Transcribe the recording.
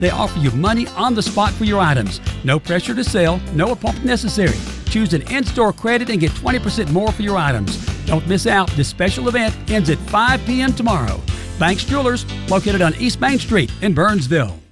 They offer you money on the spot for your items. No pressure to sell, no appointment necessary. Choose an in-store credit and get 20% more for your items. Don't miss out. This special event ends at 5 p.m. tomorrow. Banks Jewelers, located on East Main Street in Burnsville.